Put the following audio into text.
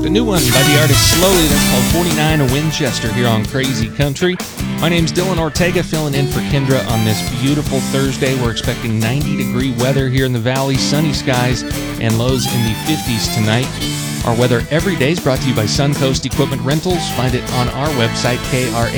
a new one by the artist Slowly. That's called 49 Winchester here on Crazy Country. My name's Dylan Ortega, filling in for Kendra on this beautiful Thursday. We're expecting 90-degree weather here in the valley, sunny skies, and lows in the 50s tonight. Our weather every day is brought to you by Suncoast Equipment Rentals. Find it on our website, kraq.com.